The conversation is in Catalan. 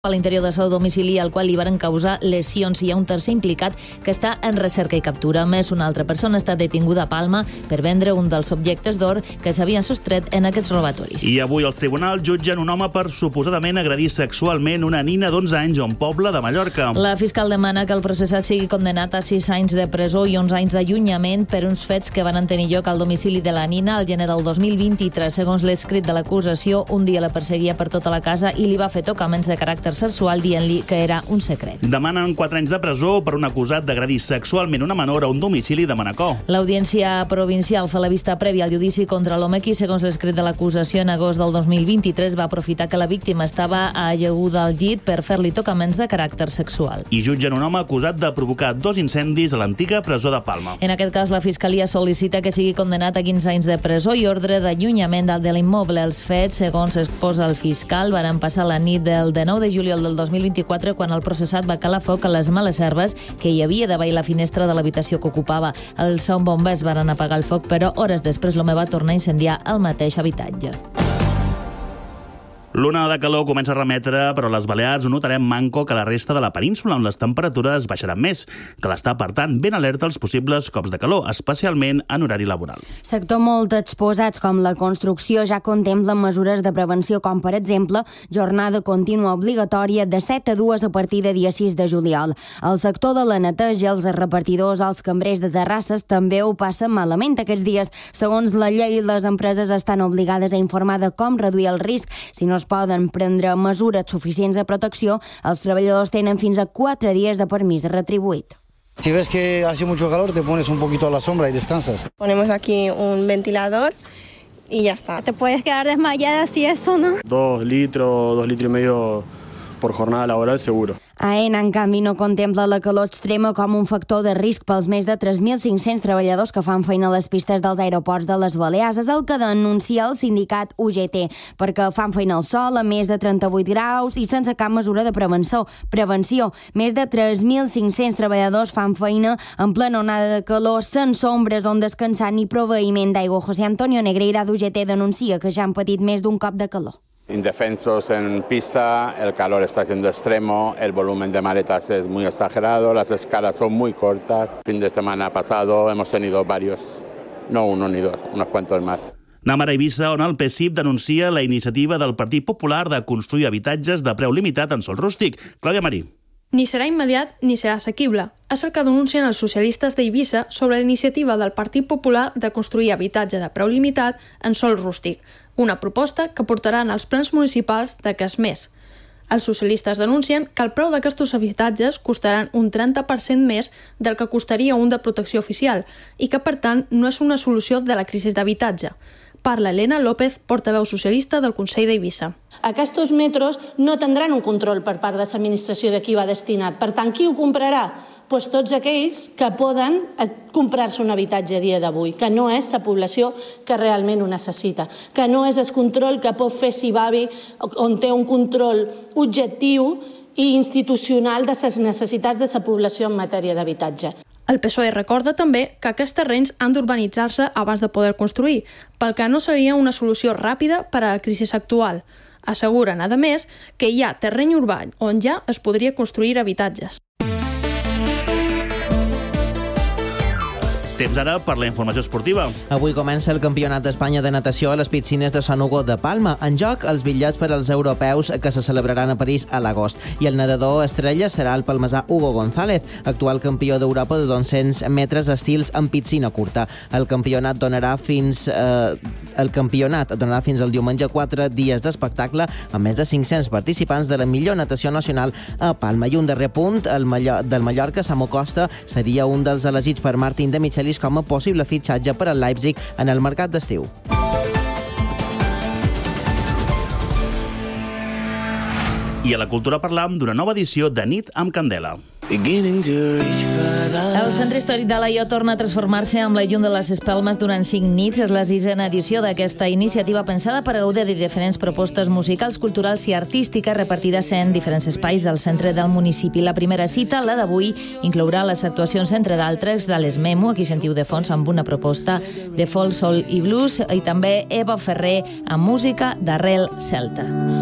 a l'interior del seu domicili, al qual li varen causar lesions. Hi ha un tercer implicat que està en recerca i captura. A més, una altra persona està detinguda a Palma per vendre un dels objectes d'or que s'havien sostret en aquests robatoris. I avui els tribunals jutgen un home per suposadament agredir sexualment una nina d'11 anys a un poble de Mallorca. La fiscal demana que el processat sigui condemnat a 6 anys de presó i 11 anys d'allunyament per uns fets que van tenir lloc al domicili de la nina al gener del 2023. Segons l'escrit de l'acusació, un dia la perseguia per tota la casa i li va fer tocaments de caràcter sexual dient-li que era un secret. Demanen 4 anys de presó per un acusat d'agredir sexualment una menor a un domicili de Manacor. L'Audiència Provincial fa la vista prèvia al judici contra l'home qui, segons l'escrit de l'acusació, en agost del 2023 va aprofitar que la víctima estava ajaguda al llit per fer-li tocaments de caràcter sexual. I jutgen un home acusat de provocar 2 incendis a l'antiga presó de Palma. En aquest cas, la Fiscalia sol·licita que sigui condemnat a 15 anys de presó i ordre d'allunyament de l'immoble. Els fets, segons exposa el fiscal, varen passar la nit del 19 de juliol del 2024, quan el processat va calar foc a les males herbes que hi havia davall la finestra de l'habitació que ocupava. Els bombers varen apagar el foc, però hores després l'home va tornar a incendiar el mateix habitatge. L'onada de calor comença a remetre, però a les Balears ho notarem manco que la resta de la península, on les temperatures baixaran més, que l'està, per tant, ben alerta als possibles cops de calor, especialment en horari laboral. Sector molt exposats com la construcció ja contemplen mesures de prevenció, com per exemple jornada contínua obligatòria de 7 a 2 a partir de dia 6 de juliol. El sector de la neteja, els repartidors o els cambrers de terrasses també ho passen malament aquests dies. Segons la llei, les empreses estan obligades a informar de com reduir el risc. Si no es poden prendre mesures suficients de protecció, els treballadors tenen fins a 4 dies de permís retribuït. Si ves que hace mucho calor, te pones un poquito a la sombra y descansas. Ponemos aquí un ventilador y ya está. Te puedes quedar desmayada si eso, ¿no? 2 litros, 2 litros y medio por jornada laboral seguro. AENA, en canvi, no contempla la calor extrema com un factor de risc pels més de 3.500 treballadors que fan feina a les pistes dels aeroports de les Balears. És el que denuncia el sindicat UGT, perquè fan feina al sol a més de 38 graus i sense cap mesura de prevenció. Més de 3.500 treballadors fan feina en plena onada de calor, sense ombres on descansar ni proveïment d'aigua. José Antonio Negreira, d'UGT, denuncia que ja han patit més d'un cop de calor. Indefensos en pista, el calor está siendo extremo, el volumen de maletas es muy exagerado, las escalas son muy cortas. Fin de semana pasado hemos tenido varios, no uno ni dos, unos cuantos más. Anem ara a Eivissa, on el PSIP denuncia la iniciativa del Partit Popular de construir habitatges de preu limitat en sòl rústic. Clàudia Marí. Ni serà immediat ni serà assequible. És el que denuncien els socialistes d'Eivissa sobre la iniciativa del Partit Popular de construir habitatge de preu limitat en sòl rústic, una proposta que portaran als plens municipals de cas més. Els socialistes denuncien que el preu d'aquests habitatges costaran un 30% més del que costaria un de protecció oficial i que, per tant, no és una solució de la crisi d'habitatge. Parla Elena López, portaveu socialista del Consell d'Eivissa. Aquests metres no tindran un control per part de l'administració de qui va destinat. Per tant, qui ho comprarà? Doncs tots aquells que poden comprar-se un habitatge a dia d'avui, que no és la població que realment ho necessita, que no és el control que pot fer Sibavi, on té un control objectiu i institucional de les necessitats de la població en matèria d'habitatge. El PSOE recorda també que aquests terrenys han d'urbanitzar-se abans de poder construir, pel que no seria una solució ràpida per a la crisi actual. Asseguren, a més, que hi ha terreny urbà on ja es podria construir habitatges. Temps ara per la informació esportiva. Avui comença el Campionat d'Espanya de natació a les piscines de Sant Hugo de Palma. En joc, els bitllets per als europeus que se celebraran a París a l'agost. I el nedador estrella serà el palmesà Hugo González, actual campió d'Europa de 200 metres estils en piscina curta. El campionat donarà fins al diumenge 4 dies d'espectacle amb més de 500 participants de la millor natació nacional a Palma. I un darrer punt, del Mallorca, Samu Costa seria un dels elegits per Martín de Michelis com a possible fitxatge per al Leipzig en el mercat d'estiu. I a la cultura parlam d'una nova edició de Nit amb Candela. El centre històric d'Alaior torna a transformar-se amb la llum de les espelmes durant 5 nits. És la 6a edició d'aquesta iniciativa pensada per gaudir de diferents propostes musicals, culturals i artístiques repartides en diferents espais del centre del municipi. La primera cita, la d'avui, inclourà les actuacions, entre d'altres, de les Memo, aquí sentiu de fons amb una proposta de folk, soul i blues, i també Eva Ferrer amb música d'arrel celta.